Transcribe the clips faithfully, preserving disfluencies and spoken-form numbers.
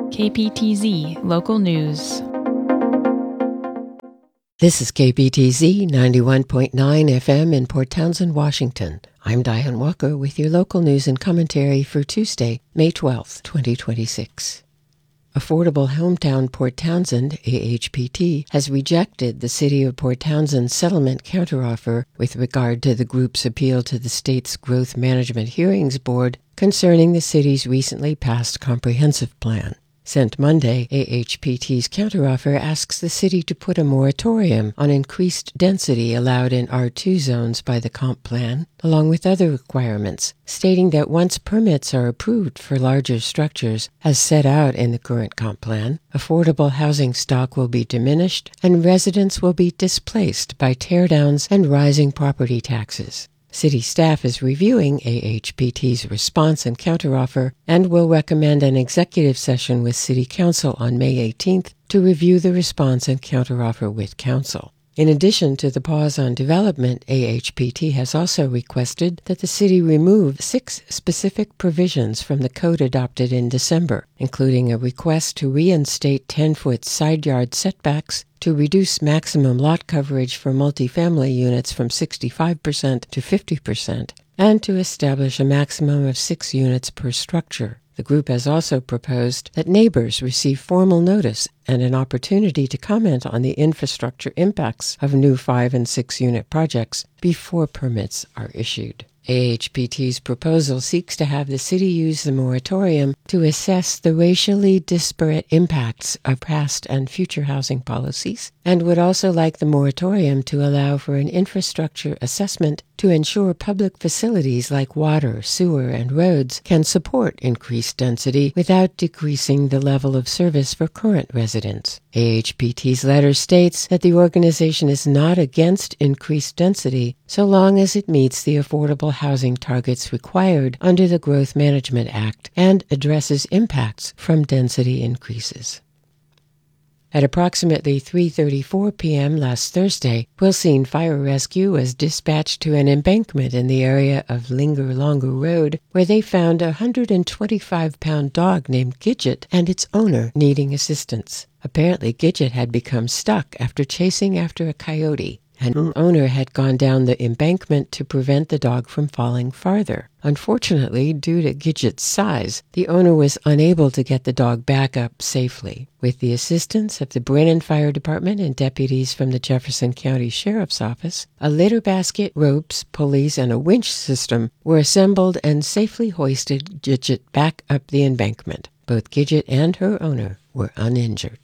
K P T Z Local News. This is K P T Z ninety-one point nine F M in Port Townsend, Washington. I'm Diane Walker with your local news and commentary for Tuesday, May twelfth, twenty twenty-six. Affordable Hometown Port Townsend, A H P T, has rejected the City of Port Townsend's settlement counteroffer with regard to the group's appeal to the state's Growth Management Hearings Board concerning the city's recently passed comprehensive plan. Sent Monday, A H P T's counteroffer asks the city to put a moratorium on increased density allowed in R two zones by the comp plan, along with other requirements, stating that once permits are approved for larger structures, as set out in the current comp plan, affordable housing stock will be diminished and residents will be displaced by teardowns and rising property taxes. City staff is reviewing A H P T's response and counteroffer and will recommend an executive session with City Council on May eighteenth to review the response and counteroffer with Council. In addition to the pause on development, A H P T has also requested that the city remove six specific provisions from the code adopted in December, including a request to reinstate ten-foot side yard setbacks, to reduce maximum lot coverage for multifamily units from sixty-five percent to fifty percent, and to establish a maximum of six units per structure. The group has also proposed that neighbors receive formal notice and an opportunity to comment on the infrastructure impacts of new five- and six-unit projects before permits are issued. A H P T's proposal seeks to have the city use the moratorium to assess the racially disparate impacts of past and future housing policies, and would also like the moratorium to allow for an infrastructure assessment to ensure public facilities like water, sewer, and roads can support increased density without decreasing the level of service for current residents. A H P T's letter states that the organization is not against increased density so long as it meets the affordable housing targets required under the Growth Management Act and addresses impacts from density increases. At approximately three thirty-four p.m. last Thursday, Quilcene Fire Rescue was dispatched to an embankment in the area of Linger Longer Road, where they found a one hundred twenty-five pound dog named Gidget and its owner needing assistance. Apparently, Gidget had become stuck after chasing after a coyote, and the owner had gone down the embankment to prevent the dog from falling farther. Unfortunately, due to Gidget's size, the owner was unable to get the dog back up safely. With the assistance of the Brennan Fire Department and deputies from the Jefferson County Sheriff's Office, a litter basket, ropes, pulleys, and a winch system were assembled and safely hoisted Gidget back up the embankment. Both Gidget and her owner were uninjured.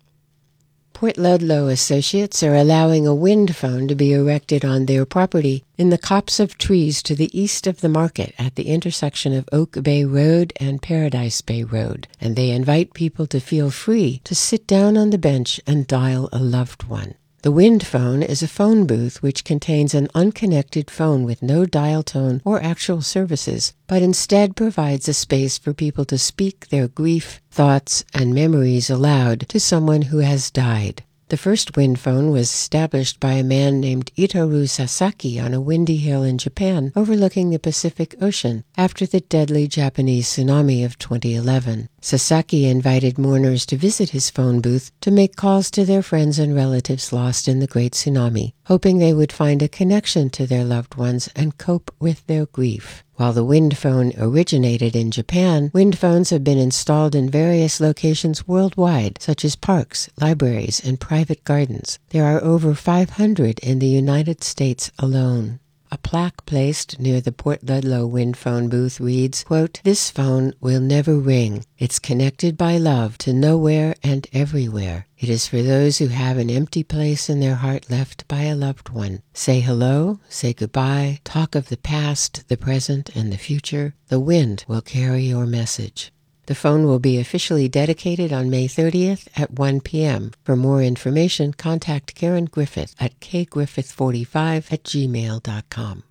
Port Ludlow Associates are allowing a wind phone to be erected on their property in the copse of trees to the east of the market at the intersection of Oak Bay Road and Paradise Bay Road, and they invite people to feel free to sit down on the bench and dial a loved one. The wind phone is a phone booth which contains an unconnected phone with no dial tone or actual services, but instead provides a space for people to speak their grief, thoughts, and memories aloud to someone who has died. The first wind phone was established by a man named Itaru Sasaki on a windy hill in Japan overlooking the Pacific Ocean after the deadly Japanese tsunami of twenty eleven. Sasaki invited mourners to visit his phone booth to make calls to their friends and relatives lost in the Great Tsunami, hoping they would find a connection to their loved ones and cope with their grief. While the wind phone originated in Japan, wind phones have been installed in various locations worldwide, such as parks, libraries, and private gardens. There are over five hundred in the United States alone. A plaque placed near the Port Ludlow wind phone booth reads, quote, "This phone will never ring. It's connected by love to nowhere and everywhere. It is for those who have an empty place in their heart left by a loved one. Say hello, say goodbye, talk of the past, the present, and the future. The wind will carry your message." The phone will be officially dedicated on May thirtieth at one p.m. For more information, contact Karen Griffith at k griffith forty-five at gmail dot com.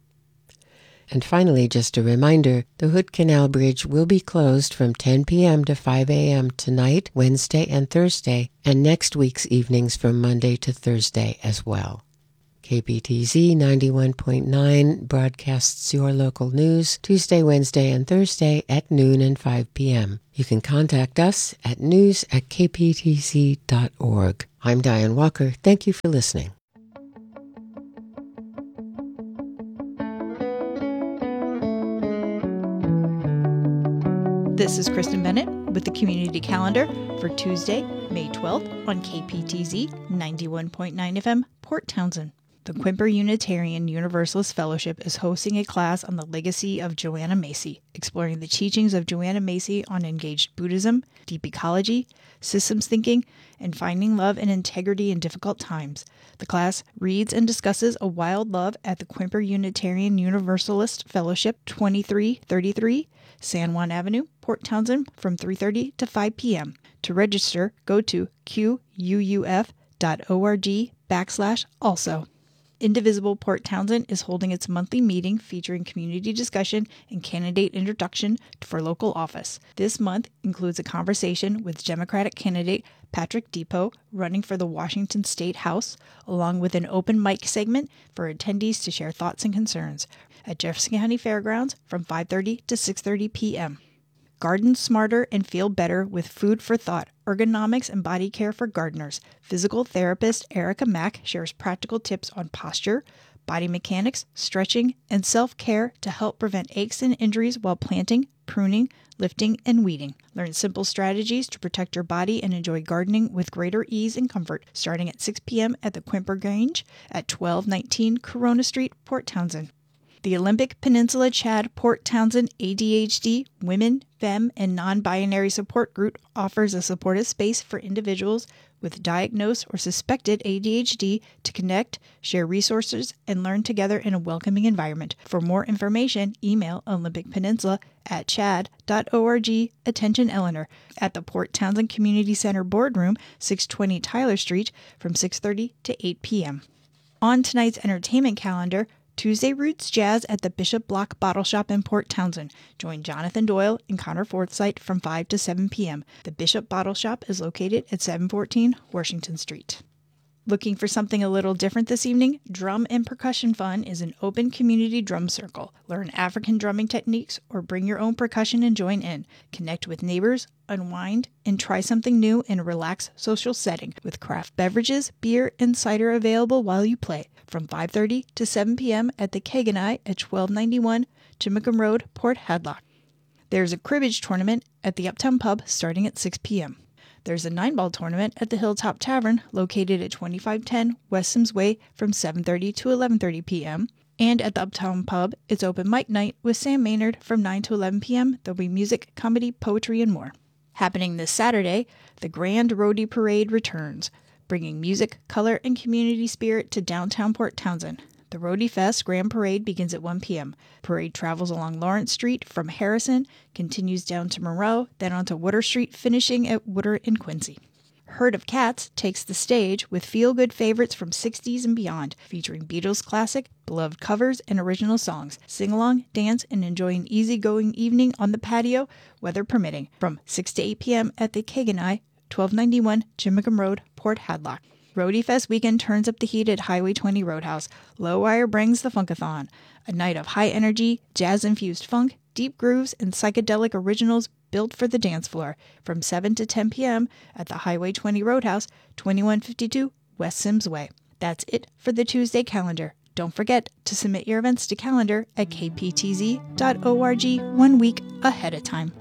And finally, just a reminder, the Hood Canal Bridge will be closed from ten p.m. to five a.m. tonight, Wednesday, and Thursday, and next week's evenings from Monday to Thursday as well. K P T Z ninety-one point nine broadcasts your local news Tuesday, Wednesday, and Thursday at noon and five p.m. You can contact us at news at k p t z dot org. I'm Diane Walker. Thank you for listening. This is Kristen Bennett with the Community Calendar for Tuesday, May twelfth on K P T Z ninety-one point nine F M, Port Townsend. The Quimper Unitarian Universalist Fellowship is hosting a class on the legacy of Joanna Macy, exploring the teachings of Joanna Macy on engaged Buddhism, deep ecology, systems thinking, and finding love and integrity in difficult times. The class reads and discusses A Wild Love at the Quimper Unitarian Universalist Fellowship, twenty-three thirty-three San Juan Avenue, Port Townsend, from three thirty to five p.m. To register, go to q u u f dot org backslash also. Indivisible Port Townsend is holding its monthly meeting featuring community discussion and candidate introduction for local office. This month includes a conversation with Democratic candidate Patrick Depot running for the Washington State House, along with an open mic segment for attendees to share thoughts and concerns at Jefferson County Fairgrounds from five thirty to six thirty p.m. Garden smarter and feel better with food for thought, ergonomics and body care for gardeners. Physical therapist Erica Mack shares practical tips on posture, body mechanics, stretching, and self-care to help prevent aches and injuries while planting, pruning, lifting, and weeding. Learn simple strategies to protect your body and enjoy gardening with greater ease and comfort starting at six p.m. at the Quimper Grange at twelve nineteen Corona Street, Port Townsend. The Olympic Peninsula Chad Port Townsend A D H D Women, Femme, and Non-Binary Support Group offers a supportive space for individuals with diagnosed or suspected A D H D to connect, share resources, and learn together in a welcoming environment. For more information, email Olympic Peninsula at chad dot org. Attention Eleanor at the Port Townsend Community Center Boardroom, six twenty Tyler Street, from six thirty to eight p.m. On tonight's entertainment calendar, Tuesday Roots Jazz at the Bishop Block Bottle Shop in Port Townsend. Join Jonathan Doyle and Connor Forsythe from five to seven p.m. The Bishop Bottle Shop is located at seven fourteen Washington Street. Looking for something a little different this evening? Drum and Percussion Fun is an open community drum circle. Learn African drumming techniques or bring your own percussion and join in. Connect with neighbors, unwind, and try something new in a relaxed social setting with craft beverages, beer, and cider available while you play from five thirty to seven p.m. at the Keganai at twelve ninety-one Chimicum Road, Port Hadlock. There's a cribbage tournament at the Uptown Pub starting at six p.m. There's a nine-ball tournament at the Hilltop Tavern located at twenty-five ten West Sims Way from seven thirty to eleven thirty p.m. And at the Uptown Pub, it's open mic night with Sam Maynard from nine to eleven p.m. There'll be music, comedy, poetry, and more. Happening this Saturday, the Grand Roadie Parade returns, bringing music, color, and community spirit to downtown Port Townsend. The Roadie Fest Grand Parade begins at one p.m. Parade travels along Lawrence Street from Harrison, continues down to Monroe, then onto Water Street, finishing at Water and Quincy. Herd of Cats takes the stage with feel-good favorites from sixties and beyond, featuring Beatles classic, beloved covers, and original songs. Sing along, dance, and enjoy an easygoing evening on the patio, weather permitting, from six to eight p.m. at the Keganai, twelve ninety-one Chimicum Road, Port Hadlock. Roadie Fest weekend turns up the heat at Highway twenty Roadhouse. Low Wire brings the Funkathon, a night of high energy, jazz-infused funk, deep grooves, and psychedelic originals built for the dance floor from seven to ten p.m. at the Highway twenty Roadhouse, twenty-one fifty-two West Sims Way. That's it for the Tuesday calendar. Don't forget to submit your events to calendar at k p t z dot org one week ahead of time.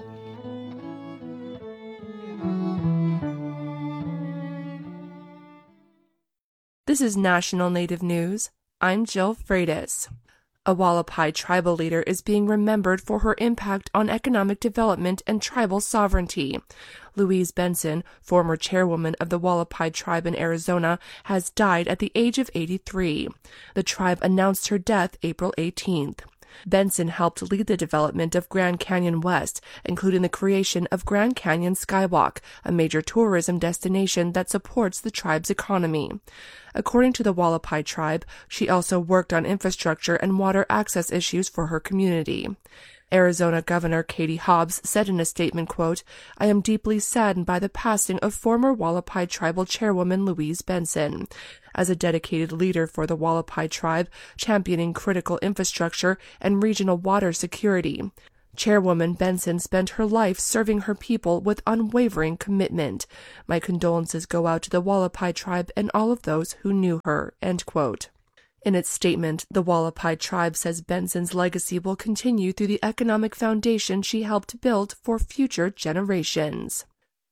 This is National Native News. I'm Jill Freitas. A Hualapai tribal leader is being remembered for her impact on economic development and tribal sovereignty. Louise Benson, former chairwoman of the Hualapai tribe in Arizona, has died at the age of eighty-three. The tribe announced her death April eighteenth. Benson helped lead the development of Grand Canyon West, including the creation of Grand Canyon Skywalk, a major tourism destination that supports the tribe's economy. According to the Hualapai tribe, she also worked on infrastructure and water access issues for her community. Arizona Governor Katie Hobbs said in a statement, quote, "I am deeply saddened by the passing of former Hualapai Tribal Chairwoman Louise Benson. As a dedicated leader for the Hualapai tribe, championing critical infrastructure and regional water security, Chairwoman Benson spent her life serving her people with unwavering commitment. My condolences go out to the Hualapai tribe and all of those who knew her," end quote. In its statement, the Hualapai tribe says Benson's legacy will continue through the economic foundation she helped build for future generations.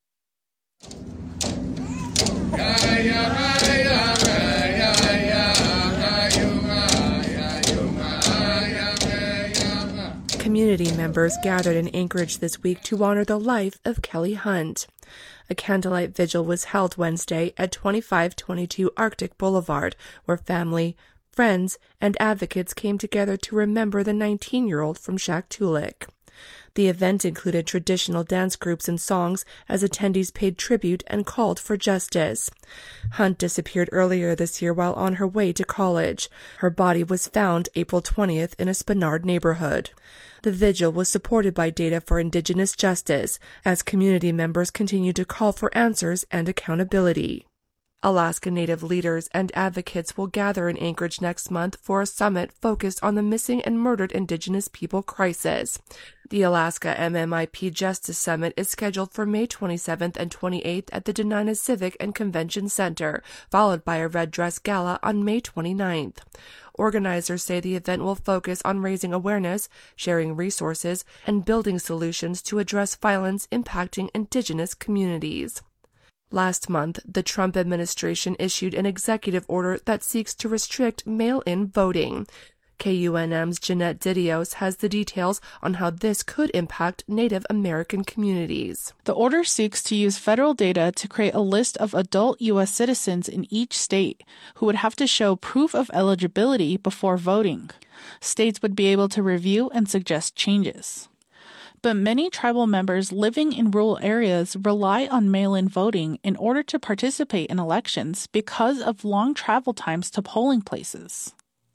Community members gathered in Anchorage this week to honor the life of Kelly Hunt. A candlelight vigil was held Wednesday at twenty-five twenty-two Arctic Boulevard, where family, friends, and advocates came together to remember the nineteen-year-old from Shaktoolik. The event included traditional dance groups and songs as attendees paid tribute and called for justice. Hunt disappeared earlier this year while on her way to college. Her body was found April twentieth in a Spenard neighborhood. The vigil was supported by Data for Indigenous Justice, as community members continue to call for answers and accountability. Alaska Native leaders and advocates will gather in Anchorage next month for a summit focused on the missing and murdered Indigenous people crisis. The Alaska M M I P Justice Summit is scheduled for May twenty-seventh and twenty-eighth at the Dena'ina Civic and Convention Center, followed by a red dress gala on May twenty-ninth. Organizers say the event will focus on raising awareness, sharing resources, and building solutions to address violence impacting Indigenous communities. Last month, the Trump administration issued an executive order that seeks to restrict mail-in voting. K U N M's Jeanette Didios has the details on how this could impact Native American communities. The order seeks to use federal data to create a list of adult U S citizens in each state who would have to show proof of eligibility before voting. States would be able to review and suggest changes. But many tribal members living in rural areas rely on mail-in voting in order to participate in elections because of long travel times to polling places.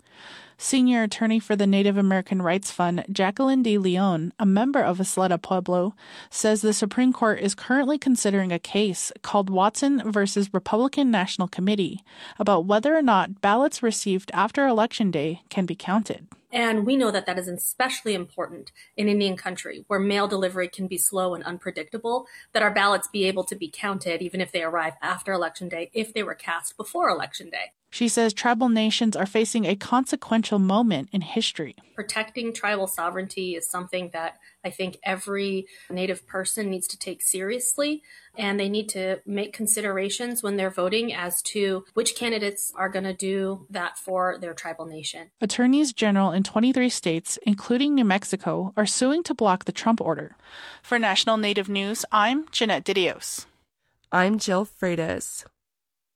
Senior attorney for the Native American Rights Fund, Jacqueline De Leon, a member of Isleta Pueblo, says the Supreme Court is currently considering a case called Watson versus Republican National Committee about whether or not ballots received after Election Day can be counted. And we know that that is especially important in Indian country, where mail delivery can be slow and unpredictable, that our ballots be able to be counted even if they arrive after Election Day, if they were cast before Election Day. She says tribal nations are facing a consequential moment in history. Protecting tribal sovereignty is something that I think every Native person needs to take seriously, and they need to make considerations when they're voting as to which candidates are going to do that for their tribal nation. Attorneys general in twenty-three states, including New Mexico, are suing to block the Trump order. For National Native News, I'm Jeanette Didios. I'm Jill Freitas.